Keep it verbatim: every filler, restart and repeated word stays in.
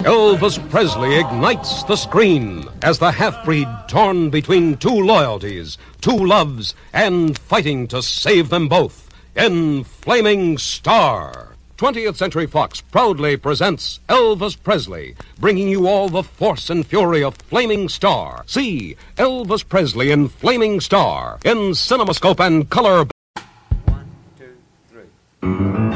Elvis Presley ignites the screen as the half-breed torn between two loyalties, two loves, and fighting to save them both in Flaming Star. twentieth Century Fox proudly presents Elvis Presley, bringing you all the force and fury of Flaming Star. See Elvis Presley in Flaming Star in CinemaScope and Color